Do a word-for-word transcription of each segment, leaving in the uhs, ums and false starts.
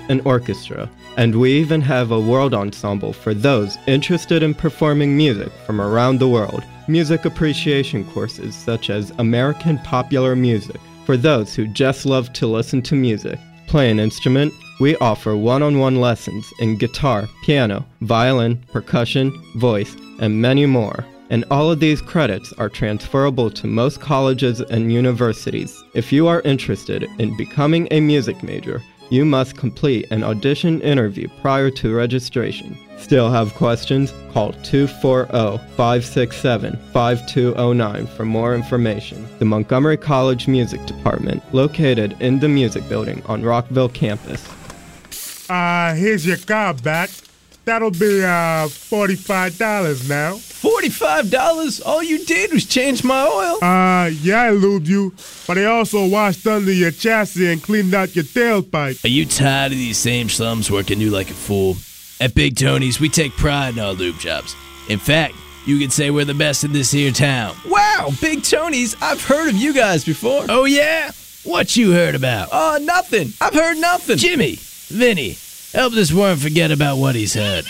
and orchestra. And we even have a world ensemble for those interested in performing music from around the world. Music appreciation courses such as American Popular Music for those who just love to listen to music. Play an instrument? We offer one-on-one lessons in guitar, piano, violin, percussion, voice, and many more. And all of these credits are transferable to most colleges and universities. If you are interested in becoming a music major, you must complete an audition interview prior to registration. Still have questions? Call two four zero, five six seven, five two zero nine for more information. The Montgomery College Music Department, located in the Music Building on Rockville campus. Uh, here's your car back. That'll be, uh, forty-five dollars now. forty-five dollars? All you did was change my oil? Uh, yeah, I lubed you, but I also washed under your chassis and cleaned out your tailpipe. Are you tired of these same slums working you like a fool? At Big Tony's, we take pride in our lube jobs. In fact, you could say we're the best in this here town. Wow, Big Tony's? I've heard of you guys before. Oh, yeah? What you heard about? Uh, nothing. I've heard nothing. Jimmy, Vinny, help this worm forget about what he's heard.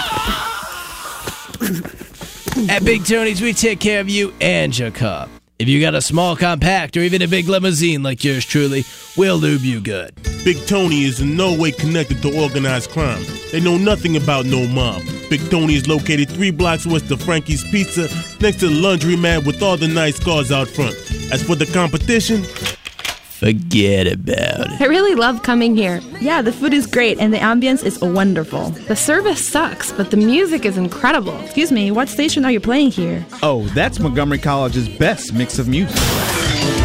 At Big Tony's, we take care of you and your car. If you got a small compact or even a big limousine like yours truly, we'll lube you good. Big Tony is in no way connected to organized crime. They know nothing about no mob. Big Tony is located three blocks west of Frankie's Pizza, next to the laundromat with all the nice cars out front. As for the competition, forget about it. I really love coming here. Yeah, the food is great and the ambience is wonderful. The service sucks, but the music is incredible. Excuse me, what station are you playing here? Oh, that's Montgomery College's best mix of music.